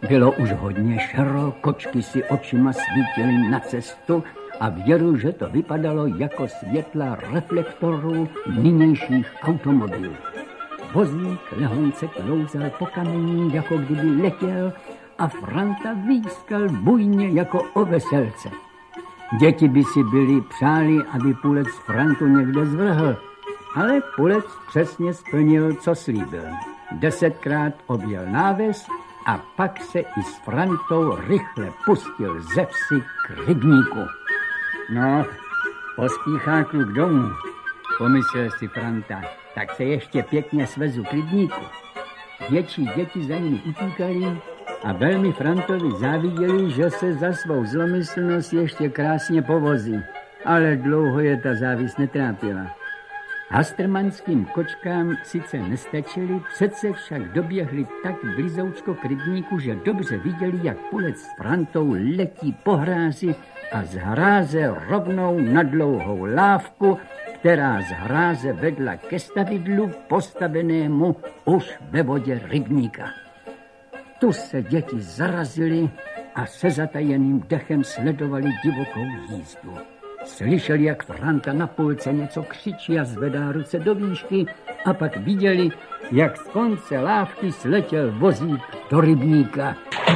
Bylo už hodně šero, kočky si očima svítily na cestu a věru, že to vypadalo jako světla reflektorů nynějších automobilů. Vozík lehonce klouzal po kamení, jako kdyby letěl, a Franta výskal bujně jako o veselce. Děti by si byli přáli, aby Pulec Frantu někde zvrhl, ale Pulec přesně splnil, co slíbil. 10krát objel náves a pak se i s Frantou rychle pustil ze vsi k rybníku. No, pospíchá kluk domů, pomyslel si Franta, tak se ještě pěkně svezu k rybníku. Větší děti za ním utíkali a velmi Frantovi záviděli, že se za svou zlomyslnost ještě krásně povozí. Ale dlouho je ta závis netrápila. Hastrmanským kočkám sice nestačili, přece však doběhli tak blizoučko k rybníku, že dobře viděli, jak Pulec s Frantou letí po hrázi a z hráze rovnou na dlouhou lávku, která z hráze vedla ke stavidlu postavenému už ve vodě rybníka. Tu se děti zarazily a se zatajeným dechem sledovali divokou jízdu. Slyšeli, jak Franta na půlce něco křičí a zvedá ruce do výšky, a pak viděli, jak z konce lávky sletěl vozík do rybníka.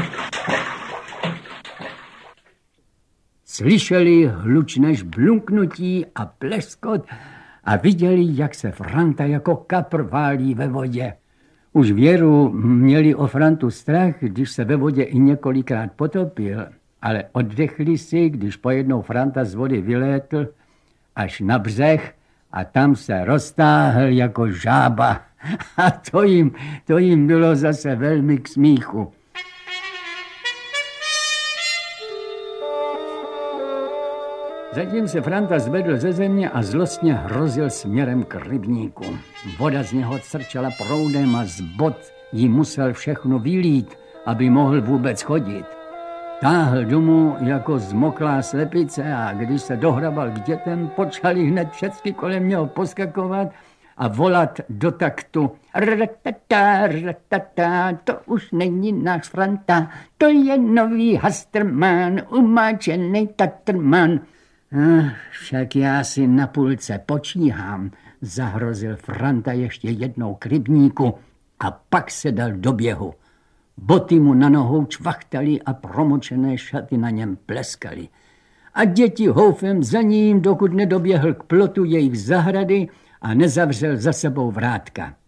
Slyšeli hlučné žblunknutí a pleskot a viděli, jak se Franta jako kapr válí ve vodě. Už věru měli o Frantu strach, když se ve vodě i několikrát potopil, ale oddechli si, když pojednou Franta z vody vylétl až na břeh a tam se roztáhl jako žába. A to jim bylo zase velmi k smíchu. Zatím se Franta zvedl ze země a zlostně hrozil směrem k rybníku. Voda z něho crčela proudem a z bot jí musel všechno vylít, aby mohl vůbec chodit. Táhl domů jako zmoklá slepice a když se dohrabal k dětem, počali hned všechny kolem něho poskakovat a volat do taktu. Ratata, ratata, to už není náš Franta, to je nový Hastrman, umáčený tatrman. Však já si na půlce počíhám, zahrozil Franta ještě jednou k rybníku a pak se dal do běhu. Boty mu na nohou čvachtali a promočené šaty na něm pleskaly. A děti houfem za ním, dokud nedoběhl k plotu jejich zahrady a nezavřel za sebou vrátka.